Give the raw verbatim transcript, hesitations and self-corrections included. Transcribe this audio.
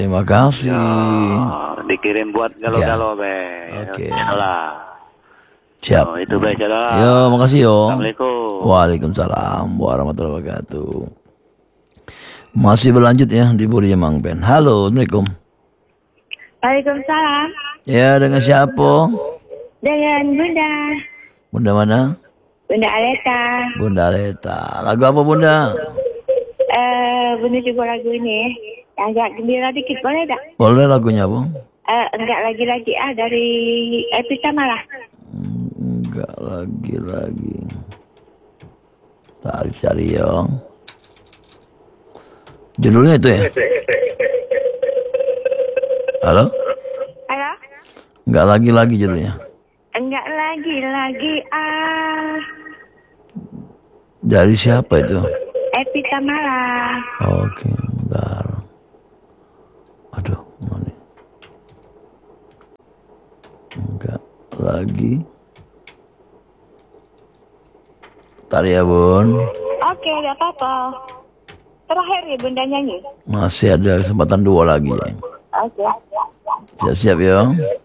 Terima kasih. Oh, dikirim buat galau-galau, be. Oke. Salah. Siap. Oh, itu be, salah. Yo, makasih yo. Assalamualaikum. Waalaikumsalam warahmatullahi wabarakatuh. Masih berlanjut ya di Buria Mang Ben. Halo, Assalamualaikum. Waalaikumsalam. Ya, dengan siapa? Dengan Bunda. Bunda mana? Bunda Aleta. Bunda Aleta. Lagu apa Bunda? Eh, Bunda coba lagu ini. Agak gembira dikit, boleh tak? Boleh lagunya apa? Eh, enggak lagi-lagi ah dari Epita malah. Hmm, enggak lagi-lagi. Cari-cari ya. Judulnya itu ya? Halo? Halo? Enggak lagi-lagi judulnya. Enggak lagi-lagi ah. Dari siapa itu? Epita malah. Oke, bentar. Aduh, mana? Enggak lagi. Bentar ya Bun. Oke, enggak apa-apa. Terakhir ya Bunda nyanyi. Masih ada kesempatan dua lagi ya. Oke. Siap-siap ya.